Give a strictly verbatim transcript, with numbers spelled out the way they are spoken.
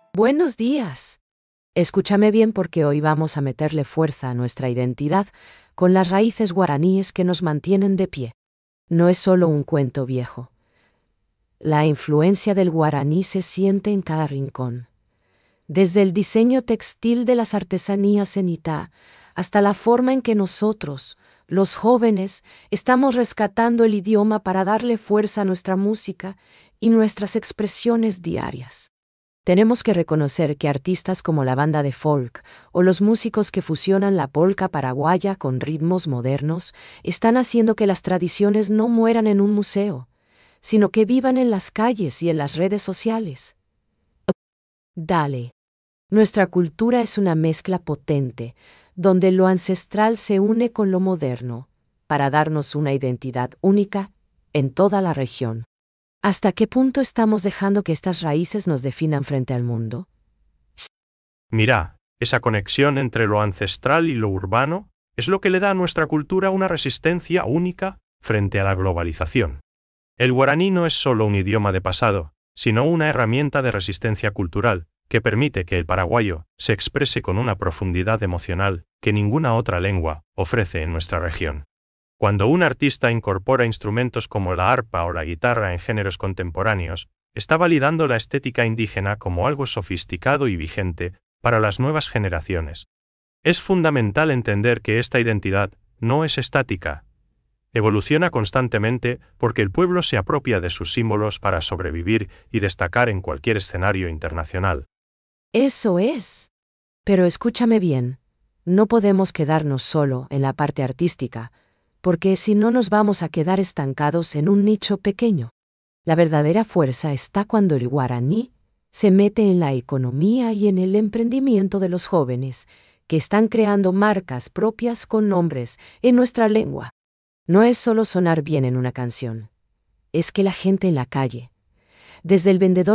Buenos días. Escúchame bien porque hoy vamos a meterle fuerza a nuestra identidad con las raíces guaraníes que nos mantienen de pie. No es solo un cuento viejo. La influencia del guaraní se siente en cada rincón. Desde el diseño textil de las artesanías en Itá hasta la forma en que nosotros, los jóvenes, estamos rescatando el idioma para darle fuerza a nuestra música y nuestras expresiones diarias. Tenemos que reconocer que artistas como la banda de folk o los músicos que fusionan la polca paraguaya con ritmos modernos están haciendo que las tradiciones no mueran en un museo, sino que vivan en las calles y en las redes sociales. Dale. Nuestra cultura es una mezcla potente, donde lo ancestral se une con lo moderno, para darnos una identidad única en toda la región. ¿Hasta qué punto estamos dejando que estas raíces nos definan frente al mundo? Mira, esa conexión entre lo ancestral y lo urbano es lo que le da a nuestra cultura una resistencia única frente a la globalización. El guaraní no es solo un idioma de pasado, sino una herramienta de resistencia cultural que permite que el paraguayo se exprese con una profundidad emocional que ninguna otra lengua ofrece en nuestra región. Cuando un artista incorpora instrumentos como la arpa o la guitarra en géneros contemporáneos, está validando la estética indígena como algo sofisticado y vigente para las nuevas generaciones. Es fundamental entender que esta identidad no es estática. Evoluciona constantemente porque el pueblo se apropia de sus símbolos para sobrevivir y destacar en cualquier escenario internacional. Eso es. Pero escúchame bien, no podemos quedarnos solo en la parte artística, porque si no nos vamos a quedar estancados en un nicho pequeño. La verdadera fuerza está cuando el guaraní se mete en la economía y en el emprendimiento de los jóvenes, que están creando marcas propias con nombres en nuestra lengua. No es solo sonar bien en una canción, es que la gente en la calle, desde el vendedor